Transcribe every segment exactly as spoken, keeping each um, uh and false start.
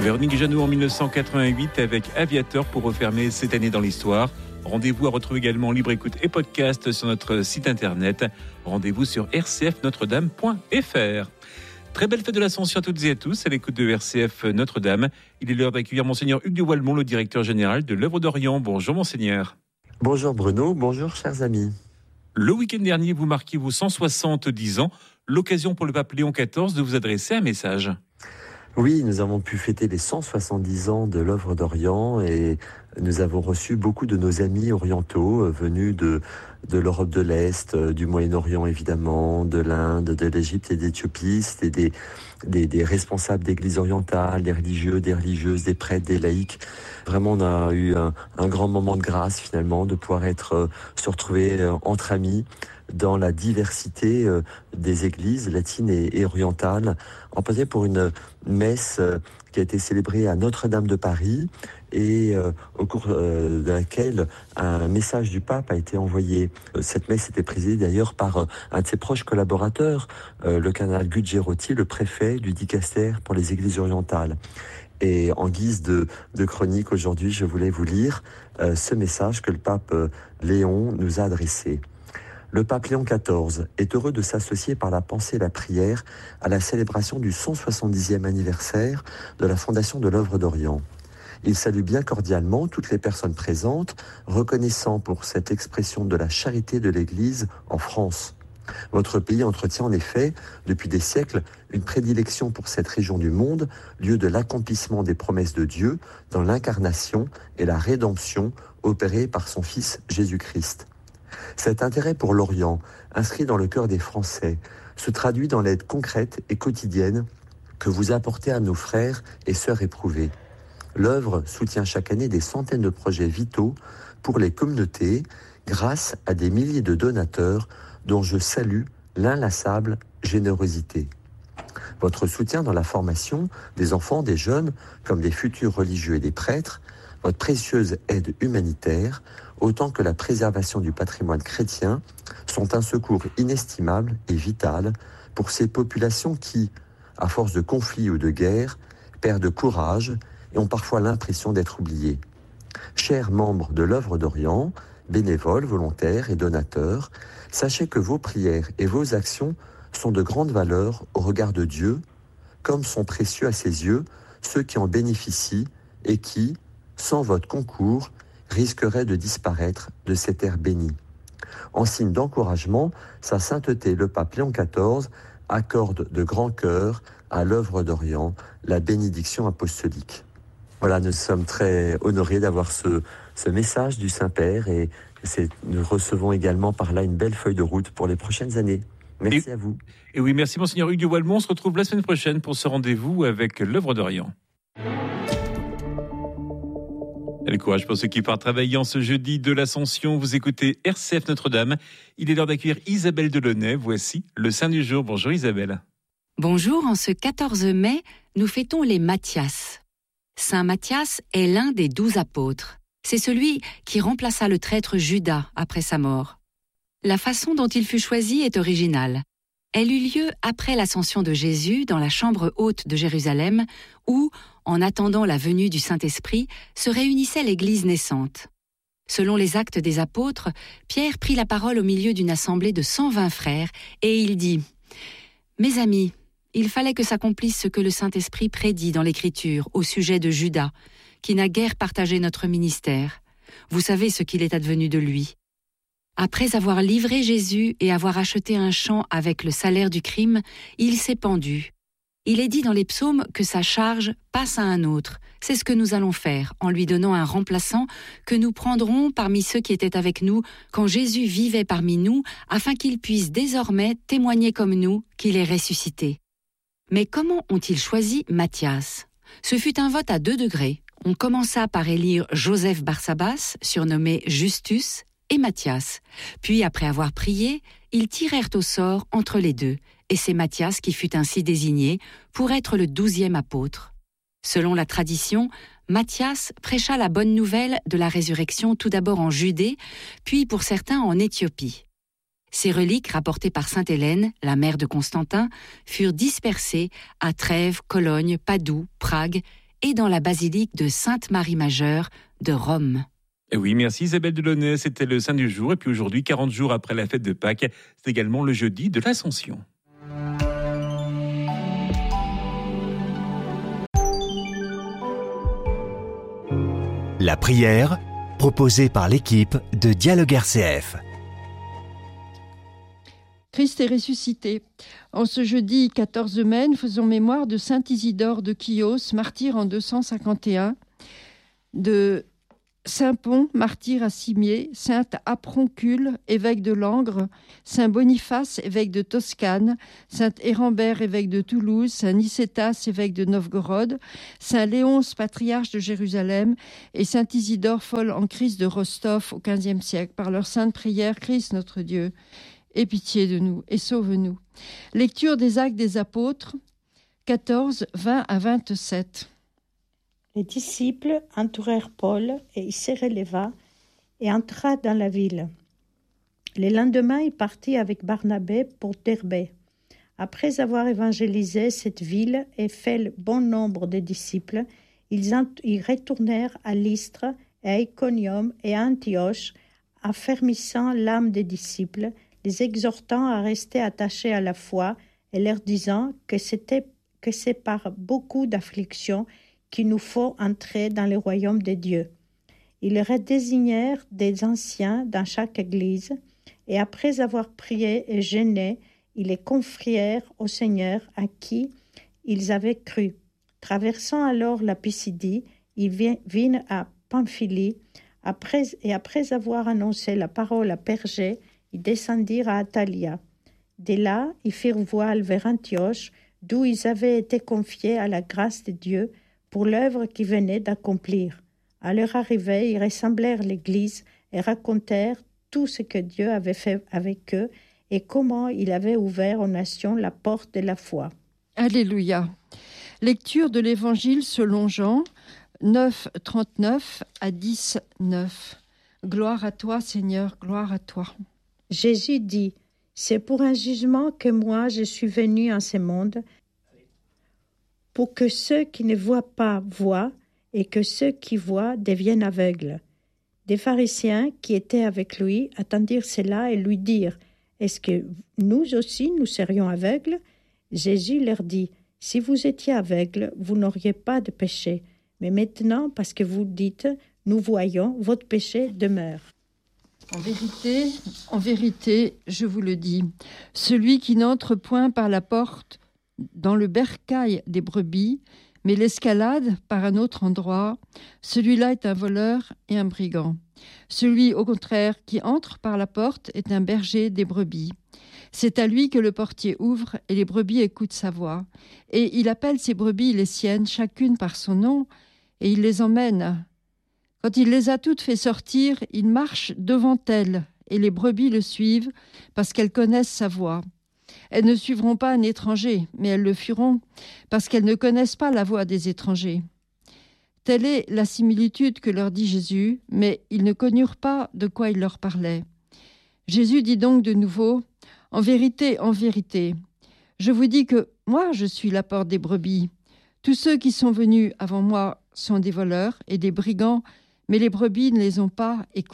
Véronique Jeannot en dix-neuf cent quatre-vingt-huit avec Aviateur pour refermer cette année dans l'histoire. Rendez-vous à retrouver également en libre écoute et podcast sur notre site internet. Rendez-vous sur r c f notre dame point f r. Très belle fête de l'Ascension à toutes et à tous, à l'écoute de R C F Notre-Dame. Il est l'heure d'accueillir Monseigneur Hugues de Walmont, le directeur général de l'Œuvre d'Orient. Bonjour Monseigneur. Bonjour Bruno, bonjour chers amis. Le week-end dernier, vous marquiez vos cent soixante-dix ans. L'occasion pour le pape Léon quatorze de vous adresser un message. Oui, nous avons pu fêter les cent soixante-dix ans de l'Œuvre d'Orient et nous avons reçu beaucoup de nos amis orientaux euh, venus de, de l'Europe de l'Est, euh, du Moyen-Orient évidemment, de l'Inde, de l'Égypte et d'Éthiopie. C'était des, des, des responsables d'églises orientales, des religieux, des religieuses, des prêtres, des laïcs. Vraiment, on a eu un, un grand moment de grâce finalement de pouvoir être, euh, se retrouver euh, entre amis dans la diversité euh, des églises latines et, et orientales, en particulier pour une messe euh, qui a été célébrée à Notre-Dame de Paris et euh, au cours euh, de laquelle un message du pape a été envoyé. Cette messe était présidée d'ailleurs par euh, un de ses proches collaborateurs, euh, le cardinal Gugerotti, le préfet du dicaster pour les églises orientales. Et en guise de, de chronique aujourd'hui, je voulais vous lire euh, ce message que le pape euh, Léon nous a adressé. Le pape Léon quatorze est heureux de s'associer par la pensée et la prière à la célébration du cent soixante-dixième anniversaire de la fondation de l'Œuvre d'Orient. Il salue bien cordialement toutes les personnes présentes, reconnaissant pour cette expression de la charité de l'Église en France. Votre pays entretient en effet, depuis des siècles, une prédilection pour cette région du monde, lieu de l'accomplissement des promesses de Dieu dans l'incarnation et la rédemption opérée par son Fils Jésus-Christ. Cet intérêt pour l'Orient, inscrit dans le cœur des Français, se traduit dans l'aide concrète et quotidienne que vous apportez à nos frères et sœurs éprouvés. L'œuvre soutient chaque année des centaines de projets vitaux pour les communautés grâce à des milliers de donateurs dont je salue l'inlassable générosité. Votre soutien dans la formation des enfants, des jeunes, comme des futurs religieux et des prêtres, votre précieuse aide humanitaire, autant que la préservation du patrimoine chrétien, sont un secours inestimable et vital pour ces populations qui, à force de conflits ou de guerres, perdent courage et ont parfois l'impression d'être oubliées. Chers membres de l'Œuvre d'Orient, bénévoles, volontaires et donateurs, sachez que vos prières et vos actions sont de grande valeur au regard de Dieu, comme sont précieux à ses yeux ceux qui en bénéficient et qui, sans votre concours, risqueraient de disparaître de cette terre bénie. En signe d'encouragement, sa sainteté, le pape Léon quatorze, accorde de grand cœur à l'Œuvre d'Orient la bénédiction apostolique. Voilà, nous sommes très honorés d'avoir ce, ce message du Saint-Père et c'est, nous recevons également par là une belle feuille de route pour les prochaines années. Merci et, à vous. Et oui, merci Monseigneur Hugues de Walmont. On se retrouve la semaine prochaine pour ce rendez-vous avec l'Œuvre d'Orient. Et le courage pour ceux qui partent travailler en ce jeudi de l'Ascension. Vous écoutez R C F Notre-Dame. Il est l'heure d'accueillir Isabelle Delaunay. Voici le Saint du jour. Bonjour Isabelle. Bonjour, en ce quatorze mai, nous fêtons les Matthias. Saint Matthias est l'un des douze apôtres. C'est celui qui remplaça le traître Judas après sa mort. La façon dont il fut choisi est originale. Elle eut lieu après l'ascension de Jésus dans la chambre haute de Jérusalem, où, en attendant la venue du Saint-Esprit, se réunissait l'Église naissante. Selon les Actes des Apôtres, Pierre prit la parole au milieu d'une assemblée de cent vingt frères, et il dit « Mes amis, il fallait que s'accomplisse ce que le Saint-Esprit prédit dans l'Écriture au sujet de Judas, qui n'a guère partagé notre ministère. Vous savez ce qu'il est advenu de lui. Après avoir livré Jésus et avoir acheté un champ avec le salaire du crime, il s'est pendu. Il est dit dans les psaumes que sa charge passe à un autre. C'est ce que nous allons faire, en lui donnant un remplaçant que nous prendrons parmi ceux qui étaient avec nous quand Jésus vivait parmi nous, afin qu'il puisse désormais témoigner comme nous qu'il est ressuscité. Mais comment ont-ils choisi Matthias ? Ce fut un vote à deux degrés. On commença par élire Joseph Barsabas, surnommé Justus, et Matthias. Puis, après avoir prié, ils tirèrent au sort entre les deux, et c'est Matthias qui fut ainsi désigné pour être le douzième apôtre. Selon la tradition, Matthias prêcha la bonne nouvelle de la résurrection tout d'abord en Judée, puis pour certains en Éthiopie. Ces reliques, rapportées par sainte Hélène, la mère de Constantin, furent dispersées à Trèves, Cologne, Padoue, Prague et dans la basilique de Sainte-Marie-Majeure de Rome. Et oui, merci Isabelle Delaunay, c'était le saint du jour. Et puis aujourd'hui, quarante jours après la fête de Pâques, c'est également le jeudi de l'Ascension. La prière, proposée par l'équipe de Dialogue R C F. Christ est ressuscité. En ce jeudi quatorze mai, nous faisons mémoire de saint Isidore de Chios, martyr en deux cent cinquante et un, de saint Pons, martyr à Cimiez, saint Aproncule, évêque de Langres, saint Boniface, évêque de Toscane, saint Hérambert, évêque de Toulouse, saint Nicétas, évêque de Novgorod, saint Léonce, patriarche de Jérusalem, et saint Isidore, folle en Christ de Rostov au quinzième siècle. Par leur sainte prière, Christ notre Dieu, aie pitié de nous et sauve-nous. Lecture des Actes des Apôtres, quatorze, vingt à vingt-sept. Les disciples entourèrent Paul et il se releva et entra dans la ville. Le lendemain, il partit avec Barnabé pour Derbe. Après avoir évangélisé cette ville et fait le bon nombre de disciples, ils, ent- ils retournèrent à Lystre et à Iconium et à Antioche, affermissant l'âme des disciples, les exhortant à rester attachés à la foi et leur disant que, c'était, que c'est par beaucoup d'afflictions qu'il nous faut entrer dans le royaume de Dieu. Ils leur désignèrent des anciens dans chaque église, et après avoir prié et jeûné, ils les confièrent au Seigneur à qui ils avaient cru. Traversant alors la Pisidie, ils vinrent à Pamphylie, après, et après avoir annoncé la parole à Pergé, ils descendirent à Attalia. De là, ils firent voile vers Antioche, d'où ils avaient été confiés à la grâce de Dieu pour l'œuvre qu'ils venaient d'accomplir. À leur arrivée, ils rassemblèrent l'Église et racontèrent tout ce que Dieu avait fait avec eux et comment il avait ouvert aux nations la porte de la foi. Alléluia. Lecture de l'Évangile selon Jean, neuf, trente-neuf à dix, neuf. Gloire à toi, Seigneur, gloire à toi. Jésus dit, « C'est pour un jugement que moi je suis venu en ce monde, pour que ceux qui ne voient pas voient, et que ceux qui voient deviennent aveugles. » Des pharisiens qui étaient avec lui attendirent cela et lui dirent, « Est-ce que nous aussi nous serions aveugles ?» Jésus leur dit, « Si vous étiez aveugles, vous n'auriez pas de péché, mais maintenant, parce que vous dites, nous voyons, votre péché demeure. » En vérité, en vérité, je vous le dis, celui qui n'entre point par la porte dans le bercail des brebis, mais l'escalade par un autre endroit, celui-là est un voleur et un brigand. Celui, au contraire, qui entre par la porte est un berger des brebis. C'est à lui que le portier ouvre et les brebis écoutent sa voix. Et il appelle ses brebis les siennes, chacune par son nom, et il les emmène. Quand il les a toutes fait sortir, il marche devant elles, et les brebis le suivent parce qu'elles connaissent sa voix. Elles ne suivront pas un étranger, mais elles le fuiront, parce qu'elles ne connaissent pas la voix des étrangers. Telle est la similitude que leur dit Jésus, mais ils ne connurent pas de quoi il leur parlait. Jésus dit donc de nouveau, « En vérité, en vérité, je vous dis que moi je suis la porte des brebis. Tous ceux qui sont venus avant moi sont des voleurs et des brigands, mais les brebis ne les ont pas écoutés. »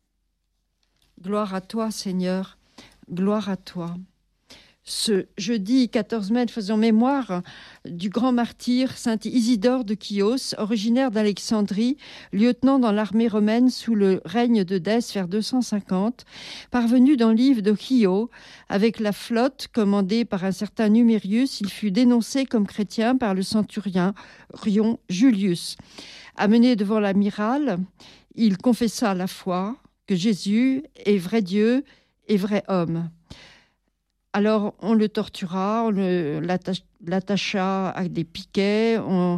Gloire à toi, Seigneur, gloire à toi. Ce jeudi quatorze mai, nous faisons mémoire du grand martyr saint Isidore de Chios, originaire d'Alexandrie, lieutenant dans l'armée romaine sous le règne de Dèce vers deux cent cinquante, parvenu dans l'Ive de Chio, avec la flotte commandée par un certain Numérius, il fut dénoncé comme chrétien par le centurion Rion Julius. Amené devant l'amiral, il confessa la foi que Jésus est vrai Dieu et vrai homme. Alors, on le tortura, on le, l'attacha, l'attacha à des piquets, on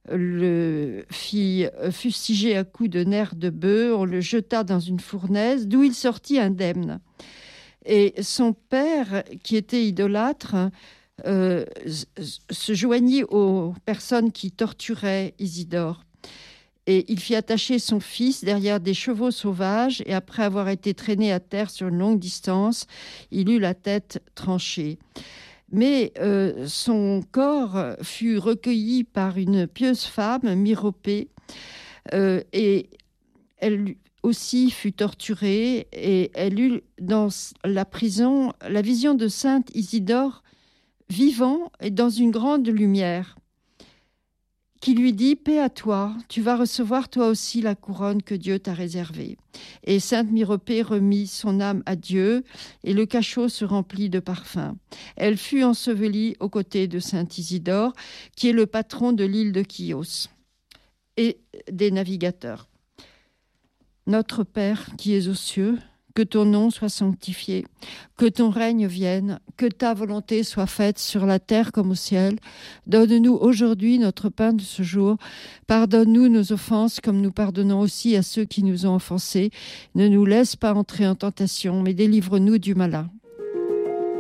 le fit fustiger à coups de nerfs de bœuf, on le jeta dans une fournaise, d'où il sortit indemne. Et son père, qui était idolâtre, euh, se joignit aux personnes qui torturaient Isidore. Et il fit attacher son fils derrière des chevaux sauvages, et après avoir été traîné à terre sur une longue distance, il eut la tête tranchée. Mais euh, son corps fut recueilli par une pieuse femme, Myropée, euh, et elle aussi fut torturée, et elle eut dans la prison la vision de Saint Isidore vivant et dans une grande lumière, qui lui dit « Paix à toi, tu vas recevoir toi aussi la couronne que Dieu t'a réservée. » Et sainte Myropée remit son âme à Dieu, et le cachot se remplit de parfums. Elle fut ensevelie aux côtés de saint Isidore, qui est le patron de l'île de Chios et des navigateurs. Notre Père qui es aux cieux, que ton nom soit sanctifié, que ton règne vienne, que ta volonté soit faite sur la terre comme au ciel. Donne-nous aujourd'hui notre pain de ce jour. Pardonne-nous nos offenses comme nous pardonnons aussi à ceux qui nous ont offensés. Ne nous laisse pas entrer en tentation, mais délivre-nous du malin.